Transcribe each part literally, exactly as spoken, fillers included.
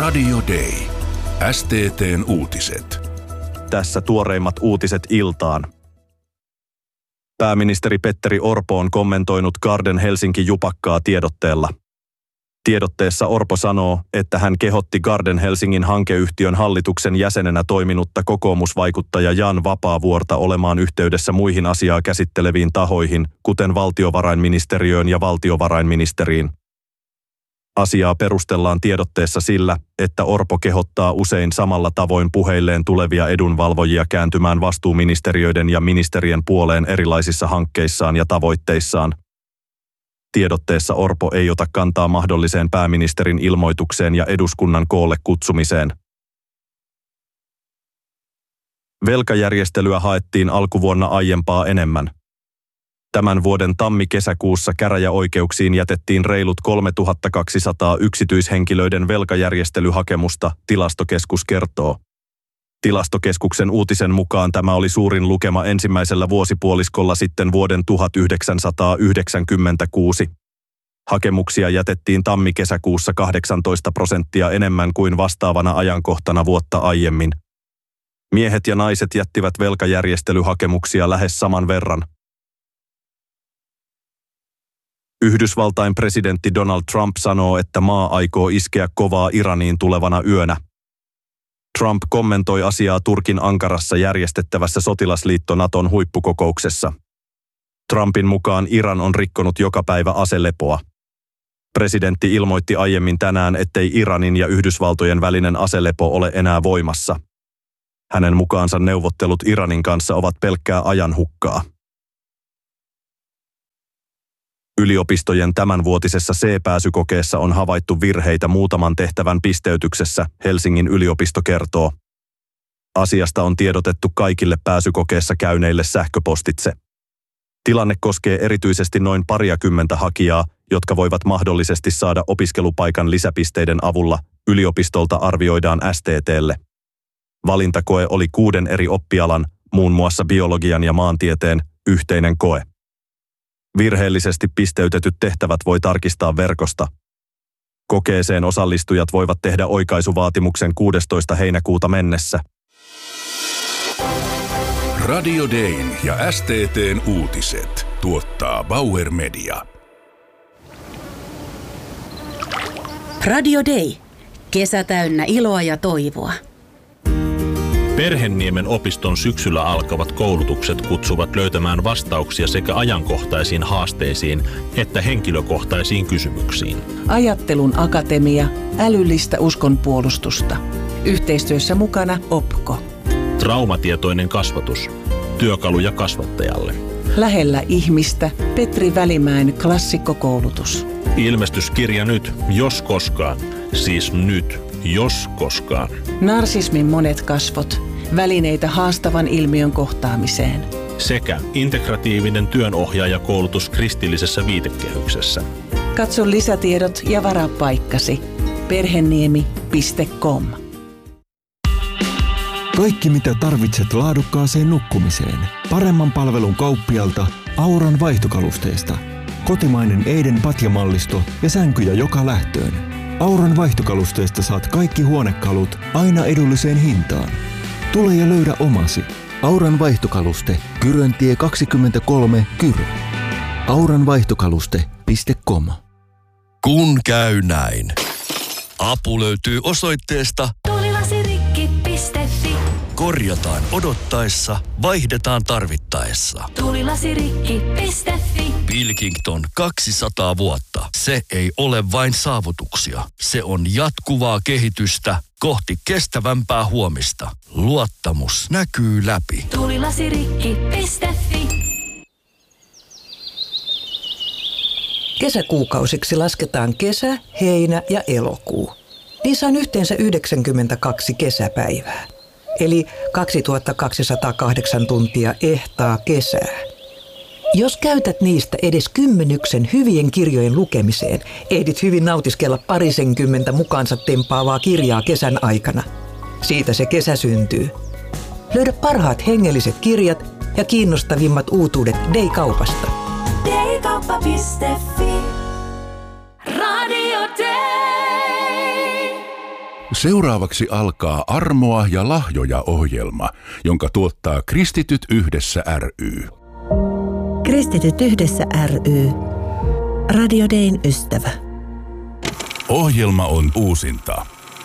Radio Day. S T T:n uutiset. Tässä tuoreimmat uutiset iltaan. Pääministeri Petteri Orpo on kommentoinut Garden Helsinki-jupakkaa tiedotteella. Tiedotteessa Orpo sanoo, että hän kehotti Garden Helsingin hankeyhtiön hallituksen jäsenenä toiminutta kokoomusvaikuttaja Jan Vapaavuorta olemaan yhteydessä muihin asiaa käsitteleviin tahoihin, kuten valtiovarainministeriöön ja valtiovarainministeriin. Asiaa perustellaan tiedotteessa sillä, että Orpo kehottaa usein samalla tavoin puheilleen tulevia edunvalvojia kääntymään vastuuministeriöiden ja ministerien puoleen erilaisissa hankkeissaan ja tavoitteissaan. Tiedotteessa Orpo ei ota kantaa mahdolliseen pääministerin ilmoitukseen ja eduskunnan koolle kutsumiseen. Velkajärjestelyä haettiin alkuvuonna aiempaa enemmän. Tämän vuoden tammi-kesäkuussa käräjäoikeuksiin jätettiin reilut kolmetuhattakaksisataa yksityishenkilöiden velkajärjestelyhakemusta, Tilastokeskus kertoo. Tilastokeskuksen uutisen mukaan tämä oli suurin lukema ensimmäisellä vuosipuoliskolla sitten vuoden tuhatyhdeksänsataayhdeksänkymmentäkuusi. Hakemuksia jätettiin tammi-kesäkuussa kahdeksantoista prosenttia enemmän kuin vastaavana ajankohtana vuotta aiemmin. Miehet ja naiset jättivät velkajärjestelyhakemuksia lähes saman verran. Yhdysvaltain presidentti Donald Trump sanoo, että maa aikoo iskeä kovaa Iraniin tulevana yönä. Trump kommentoi asiaa Turkin Ankarassa järjestettävässä sotilasliitto Naton huippukokouksessa. Trumpin mukaan Iran on rikkonut joka päivä aselepoa. Presidentti ilmoitti aiemmin tänään, ettei Iranin ja Yhdysvaltojen välinen aselepo ole enää voimassa. Hänen mukaansa neuvottelut Iranin kanssa ovat pelkkää ajanhukkaa. Yliopistojen tämänvuotisessa C-pääsykokeessa on havaittu virheitä muutaman tehtävän pisteytyksessä, Helsingin yliopisto kertoo. Asiasta on tiedotettu kaikille pääsykokeessa käyneille sähköpostitse. Tilanne koskee erityisesti noin pariakymmentä hakijaa, jotka voivat mahdollisesti saada opiskelupaikan lisäpisteiden avulla, yliopistolta arvioidaan S T T:lle. Valintakoe oli kuuden eri oppialan, muun muassa biologian ja maantieteen, yhteinen koe. Virheellisesti pisteytetyt tehtävät voi tarkistaa verkosta. Kokeeseen osallistujat voivat tehdä oikaisuvaatimuksen kuudestoista heinäkuuta mennessä. Radio Dayn ja S T T:n uutiset tuottaa Bauer Media. Radio Day. Kesä täynnä iloa ja toivoa. Perhenniemen opiston syksyllä alkavat koulutukset kutsuvat löytämään vastauksia sekä ajankohtaisiin haasteisiin että henkilökohtaisiin kysymyksiin. Ajattelun akatemia, älyllistä uskonpuolustusta. Yhteistyössä mukana Opko. Traumatietoinen kasvatus. Työkaluja kasvattajalle. Lähellä ihmistä Petri Välimäen klassikkokoulutus. Ilmestyskirja nyt, jos koskaan. Siis nyt, jos koskaan. Narsismin monet kasvot. Välineitä haastavan ilmiön kohtaamiseen. Sekä integratiivinen työnohjaajakoulutus kristillisessä viitekehyksessä. Katso lisätiedot ja varaa paikkasi. perheniemi piste com. Kaikki mitä tarvitset laadukkaaseen nukkumiseen. Paremman palvelun kauppialta Auran vaihtokalusteista. Kotimainen Eiden patjamallisto ja sänkyjä joka lähtöön. Auran vaihtokalusteista saat kaikki huonekalut aina edulliseen hintaan. Tule ja löydä omasi. Auran vaihtokaluste, Kyröntie kaksikymmentäkolme, Kyrö. auranvaihtokaluste piste com. Kun käy näin. Apu löytyy osoitteesta tulilasirikki piste fi. Korjataan odottaessa, vaihdetaan tarvittaessa. tulilasirikki piste fi. Pilkington kaksisataa vuotta. Se ei ole vain saavutuksia. Se on jatkuvaa kehitystä kohti kestävämpää huomista. Luottamus näkyy läpi. tulilasirikki piste fi. Kesäkuukausiksi lasketaan kesä, heinä ja elokuu. Niissä on yhteensä yhdeksänkymmentäkaksi kesäpäivää. Eli kaksituhattakaksisataakahdeksan tuntia ehtaa kesää. Jos käytät niistä edes kymmenyksen hyvien kirjojen lukemiseen, ehdit hyvin nautiskella parisenkymmentä mukaansa tempaavaa kirjaa kesän aikana. Siitä se kesä syntyy. Löydä parhaat hengelliset kirjat ja kiinnostavimmat uutuudet Day-kaupasta. daykauppa piste fi. Radio Day. Seuraavaksi alkaa Armoa ja lahjoja -ohjelma, jonka tuottaa Kristityt yhdessä ry. Kristityt yhdessä ry. Radio Dayn ystävä. Ohjelma on uusinta.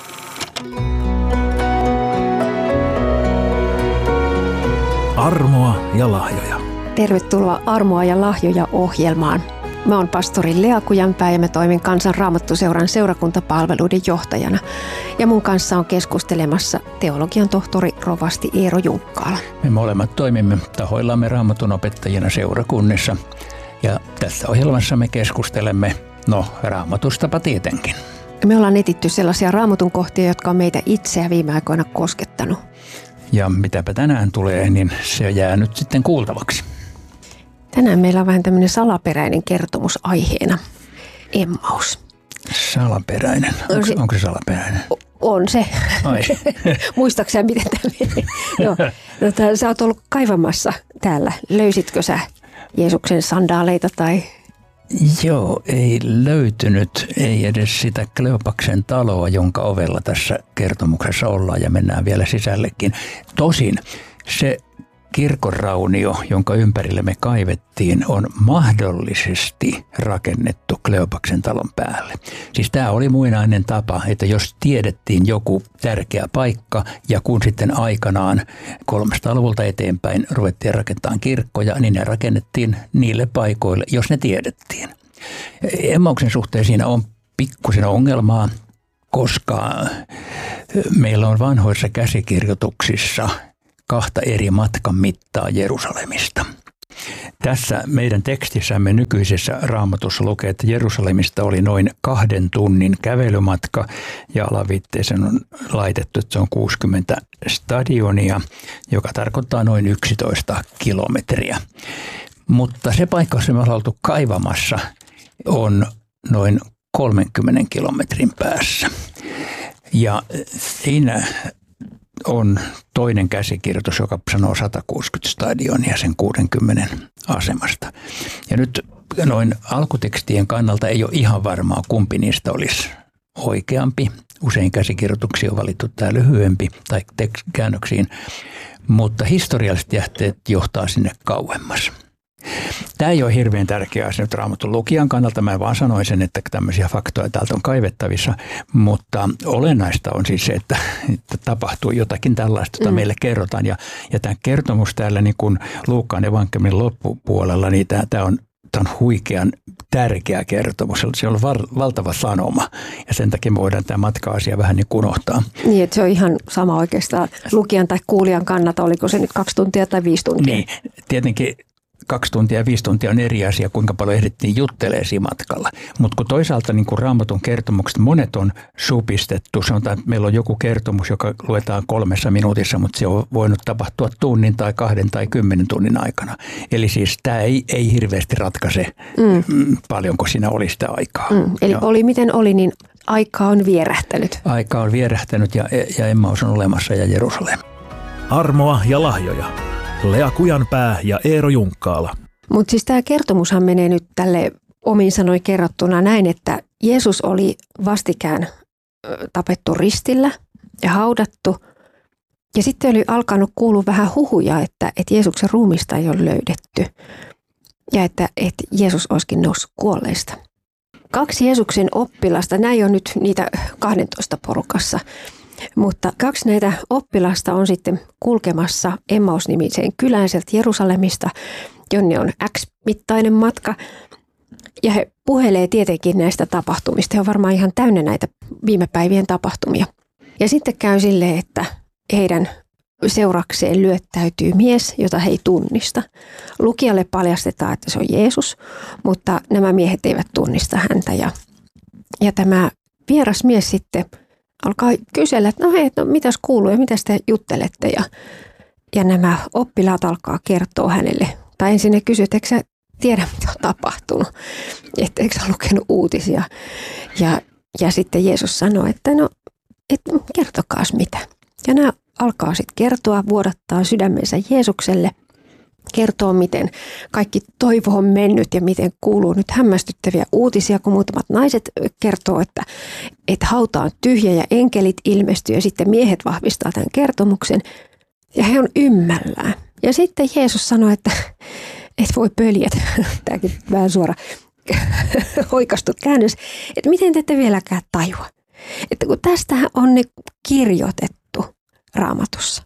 Armoa ja lahjoja. Tervetuloa Armoa ja lahjoja -ohjelmaan. Mä oon pastori Lea Kujanpää ja mä toimin Kansan Raamattuseuran seurakuntapalveluiden johtajana. Ja mun kanssa on keskustelemassa teologian tohtori rovasti Eero Junkkaala. Me molemmat toimimme tahoillamme Raamatun opettajina seurakunnissa. Ja tässä ohjelmassa me keskustelemme, no Raamatustapa tietenkin. Me ollaan etitty sellaisia Raamatun kohtia, jotka on meitä itseä viime aikoina koskettanut. Ja mitäpä tänään tulee, niin se jää nyt sitten kuultavaksi. Tänään meillä on vähän tämmöinen salaperäinen kertomus aiheena. Emmaus. Salaperäinen. Onko se, onko se salaperäinen? On se. Muistaakseni miten tämä meni? Joo. No, sä oot ollut kaivamassa täällä. Löysitkö sä Jeesuksen sandaaleita tai... Joo, ei löytynyt, ei edes sitä Kleopaksen taloa, jonka ovella tässä kertomuksessa ollaan ja mennään vielä sisällekin. Tosin se kirkonraunio, jonka ympärille me kaivettiin, on mahdollisesti rakennettu Kleopaksen talon päälle. Siis tämä oli muinainen tapa, että jos tiedettiin joku tärkeä paikka ja kun sitten aikanaan kolmesataaluvulta eteenpäin ruvettiin rakentamaan kirkkoja, niin ne rakennettiin niille paikoille, jos ne tiedettiin. Emmauksen suhteen siinä on pikkusen ongelmaa, koska meillä on vanhoissa käsikirjoituksissa kahta eri matkan mittaa Jerusalemista. Tässä meidän tekstissämme nykyisessä Raamatussa lukee, että Jerusalemista oli noin kahden tunnin kävelymatka ja alaviitteeseen on laitettu, että se on kuusikymmentä stadionia, joka tarkoittaa noin yksitoista kilometriä. Mutta se paikka, jossa me ollaan oltu kaivamassa, on noin kolmenkymmenen kilometrin päässä. Ja siinä on toinen käsikirjoitus, joka sanoo sata kuusikymmentä stadionia sen kuudenkymmenen asemasta. Ja nyt noin alkutekstien kannalta ei ole ihan varmaa, kumpi niistä olisi oikeampi. Usein käsikirjoituksia on valittu tämä lyhyempi tai käännöksiin, mutta historialliset jähteet johtaa sinne kauemmas. Tämä ei ole hirveän tärkeä asia nyt Raamatun lukijan kannalta. Mä vaan sanoin sen, että tämmöisiä faktoja täältä on kaivettavissa, mutta olennaista on siis se, että, että tapahtuu jotakin tällaista, jota mm. meille kerrotaan. Ja, ja tämä kertomus täällä niin kuin Luukkaan evankeliumin loppupuolella, niin tämä, tämä, on, tämä on huikean tärkeä kertomus. Se on val, valtava sanoma ja sen takia me voidaan tämä matka-asia vähän niin kuin unohtaa. Niin, että se on ihan sama oikeastaan lukijan tai kuulijan kannalta, oliko se nyt kaksi tuntia tai viisi tuntia? Niin, tietenkin. Kaksi tuntia ja viisi tuntia on eri asia, kuinka paljon ehdittiin juttelemaan siinä matkalla. Mutta kun toisaalta niin kun Raamatun kertomukset monet on supistettu, sanotaan, että meillä on joku kertomus, joka luetaan kolmessa minuutissa, mutta se on voinut tapahtua tunnin tai kahden tai kymmenen tunnin aikana. Eli siis tämä ei, ei hirveästi ratkaise mm. paljonko siinä oli sitä aikaa. Mm. Eli Joo. oli miten oli, niin aika on vierähtänyt. Aika on vierähtänyt ja, ja Emmaus on olemassa ja Jerusalem. Armoa ja lahjoja. Lea Kujanpää ja Eero Junkkaala. Mutta siis tämä kertomushan menee nyt tälle omin sanoin kerrottuna näin, että Jeesus oli vastikään tapettu ristillä ja haudattu. Ja sitten oli alkanut kuulua vähän huhuja, että, että Jeesuksen ruumista ei ole löydetty. Ja että, että Jeesus olisikin noussut kuolleista. Kaksi Jeesuksen oppilasta, näin on nyt niitä kaksitoista porukassa. Mutta kaksi näitä oppilasta on sitten kulkemassa Emmaus-nimiseen kylään sieltä Jerusalemista, jonne on X-mittainen matka. Ja he puhelee tietenkin näistä tapahtumista. He on varmaan ihan täynnä näitä viime päivien tapahtumia. Ja sitten käy silleen, että heidän seurakseen lyöttäytyy mies, jota he ei tunnista. Lukijalle paljastetaan, että se on Jeesus, mutta nämä miehet eivät tunnista häntä. Ja, ja tämä vieras mies sitten alkaa kysellä, että no hei, no mitäs kuuluu ja mitäs te juttelette. Ja, ja nämä oppilaat alkaa kertoa hänelle. Tai ensin ne kysyy, että eikö sä tiedä, mitä on tapahtunut. Että eikö sä lukenut uutisia. Ja, ja sitten Jeesus sanoo, että no, et, kertokaas mitä. Ja nämä alkaa sitten kertoa, vuodattaa sydämensä Jeesukselle. kertoo, miten kaikki toivo on mennyt ja miten kuuluu nyt hämmästyttäviä uutisia, kun muutamat naiset kertoo, että, että hauta on tyhjä ja enkelit ilmestyy ja sitten miehet vahvistaa tämän kertomuksen ja he on ymmällään. Ja sitten Jeesus sanoi, että et voi pöljät, tämäkin vähän suora oikastu käännös, että miten te ette vieläkään tajua. Että kun tästähän on ne kirjoitettu Raamatussa.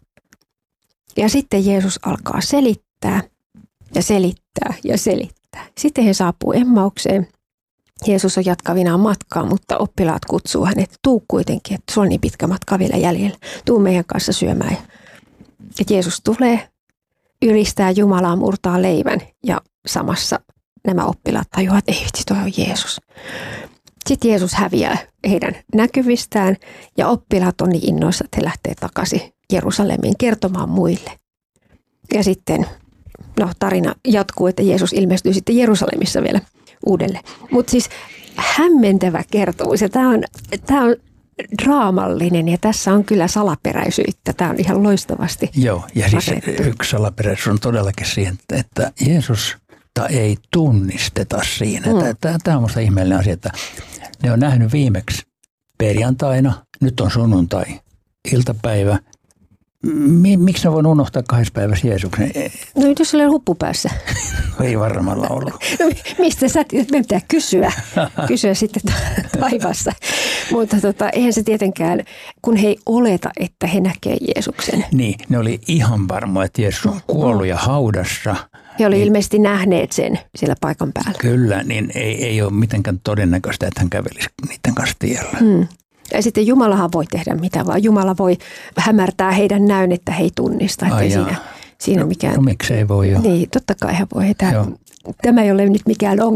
Ja sitten Jeesus alkaa selittää ja selittää ja selittää. Sitten he saapuu Emmaukseen. Jeesus on jatkavinaan matkaa, mutta oppilaat kutsuu hänet. Tuu kuitenkin, että sulla on niin pitkä matka vielä jäljellä. Tuu meidän kanssa syömään. Ja Jeesus tulee, ylistää Jumalaa, murtaa leivän ja samassa nämä oppilaat tajuavat, että ei vitsi, toi on Jeesus. Sitten Jeesus häviää heidän näkyvistään ja oppilaat on niin innoissa, että he lähtee takaisin Jerusalemiin kertomaan muille. Ja sitten no, tarina jatkuu, että Jeesus ilmestyy sitten Jerusalemissa vielä uudelleen. Mutta siis hämmentävä kertomus ja tämä on, tämä on draamallinen ja tässä on kyllä salaperäisyyttä. Tämä on ihan loistavasti Joo, ja siis rakennettu. yksi salaperäisyys on todellakin siihen, että Jeesus ei tunnisteta siinä. Mm. Tämä, tämä on minusta ihmeellinen asia, että ne on nähnyt viimeksi perjantaina, nyt on sunnuntai, iltapäivä. Miksi ne voin unohtaa kahdessa päivässä Jeesuksen? No jos oli huppu päässä. Ei varmaan ollut. No, mistä sä, me pitää kysyä, kysyä sitten taivassa. Mutta tota, eihän se tietenkään, kun he ei oleta, että he näkee Jeesuksen. Niin, ne oli ihan varmoja, että Jeesus on kuollut ja haudassa. He oli niin, ilmeisesti nähneet sen siellä paikan päällä. Kyllä, niin ei, ei ole mitenkään todennäköistä, että hän kävelisi niiden kanssa tiellä. Hmm. Ja sitten Jumalahan voi tehdä mitä vaan. Jumala voi hämärtää heidän näön, että he ei tunnista. Että ei siinä, siinä no, mikään... no miksei voi jo. Niin, totta kai hän voi. Tämä, tämä ei ole nyt mikään ongelma.